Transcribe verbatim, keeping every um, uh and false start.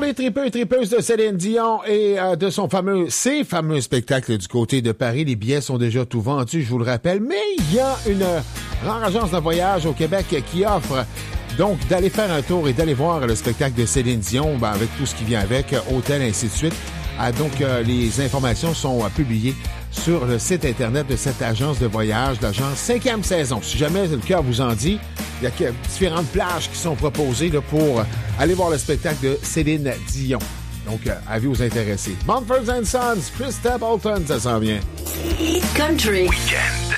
les tripeux et tripeuses de Céline Dion et euh, de son fameux, ses fameux spectacles du côté de Paris. Les billets sont déjà tout vendus, je vous le rappelle, mais il y a une rare agence de voyage au Québec qui offre donc d'aller faire un tour et d'aller voir le spectacle de Céline Dion, ben, avec tout ce qui vient avec, hôtel, ainsi de suite. Ah, donc, euh, les informations sont euh, publiées sur le site Internet de cette agence de voyage, l'agence cinquième saison. Si jamais le cœur vous en dit, il y a différentes plages qui sont proposées là, pour aller voir le spectacle de Céline Dion. Donc, euh, avis aux intéressés. Mumford and Sons, Chris Stapleton, ça s'en vient. Country. Weekend.